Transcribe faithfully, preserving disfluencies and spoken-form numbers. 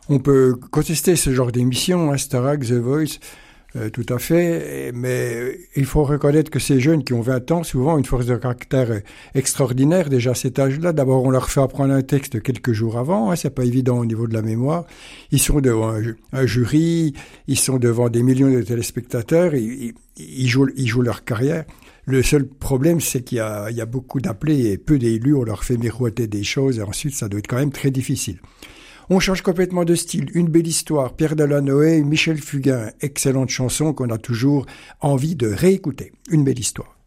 On peut contester ce genre d'émission, hein, Starac, The Voice, euh, tout à fait, mais il faut reconnaître que ces jeunes qui ont vingt ans, souvent ont une force de caractère extraordinaire déjà à cet âge-là. D'abord, on leur fait apprendre un texte quelques jours avant, hein, c'est pas évident au niveau de la mémoire. Ils sont devant un, un jury, ils sont devant des millions de téléspectateurs, ils, ils, jouent, ils jouent leur carrière. Le seul problème, c'est qu'il y a, il y a beaucoup d'appelés et peu d'élus, on leur fait miroiter des choses et ensuite ça doit être quand même très difficile. On change complètement de style. Une belle histoire, Pierre Delanoë, Michel Fugain, excellente chanson qu'on a toujours envie de réécouter. Une belle histoire.